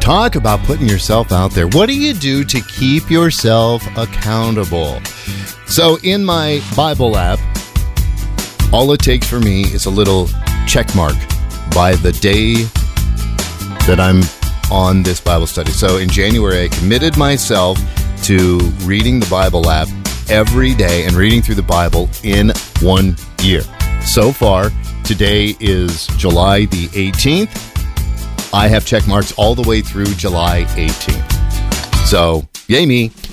talk about putting yourself out there. What do you do to keep yourself accountable? So in my Bible app, all it takes for me is a little check mark by the day that I'm on this Bible study. So in January, I committed myself to reading the Bible app every day and reading through the Bible in 1 year. So far, today is July the 18th. I have check marks all the way through July 18th. So, yay me.